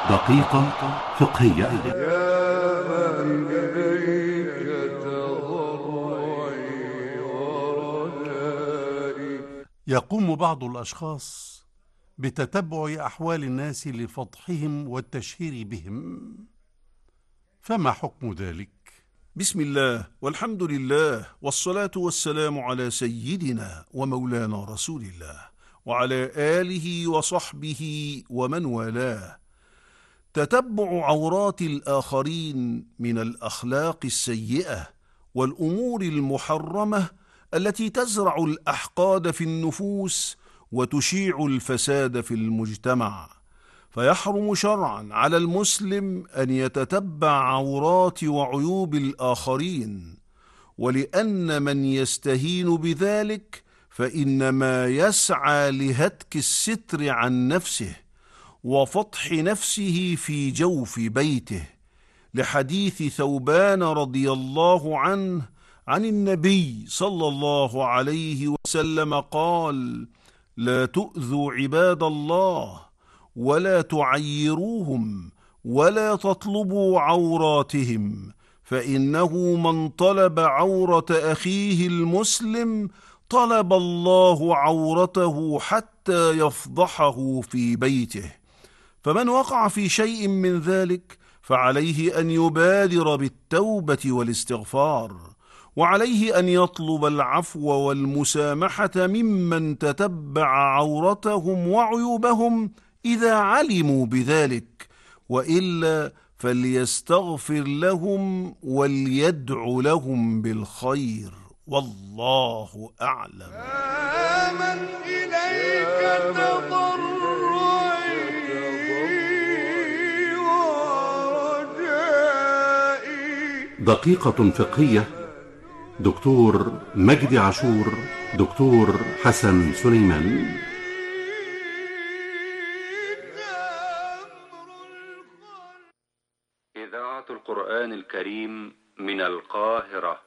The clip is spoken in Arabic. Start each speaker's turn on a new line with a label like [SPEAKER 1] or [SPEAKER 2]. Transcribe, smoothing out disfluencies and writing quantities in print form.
[SPEAKER 1] دقيقة فقهية.
[SPEAKER 2] يا من إليك تضرعي ورجائي.
[SPEAKER 3] يقوم بعض الأشخاص بتتبع أحوال الناس لفضحهم والتشهير بهم، فما حكم ذلك؟
[SPEAKER 4] بسم الله والحمد لله والصلاة والسلام على سيدنا ومولانا رسول الله وعلى آله وصحبه ومن والاه. تتبع عورات الآخرين من الأخلاق السيئة والأمور المحرمة التي تزرع الأحقاد في النفوس وتشيع الفساد في المجتمع، فيحرم شرعا على المسلم أن يتتبع عورات وعيوب الآخرين، ولأن من يستهين بذلك فإنما يسعى لهتك الستر عن نفسه وفضح نفسه في جوف بيته، لحديث ثوبان رضي الله عنه عن النبي صلى الله عليه وسلم قال: لا تؤذوا عباد الله ولا تعيروهم ولا تطلبوا عوراتهم، فإنه من طلب عورة أخيه المسلم طلب الله عورته حتى يفضحه في بيته. فمن وقع في شيء من ذلك فعليه أن يبادر بالتوبة والاستغفار، وعليه أن يطلب العفو والمسامحة ممن تتبع عورتهم وعيوبهم إذا علموا بذلك، وإلا فليستغفر لهم وليدع لهم بالخير، والله أعلم.
[SPEAKER 2] من إليك تضرعي ورجائي.
[SPEAKER 1] دقيقة فقهية. دكتور مجدي عاشور، دكتور حسن سليمان.
[SPEAKER 5] إذاعة القرآن الكريم من القاهرة.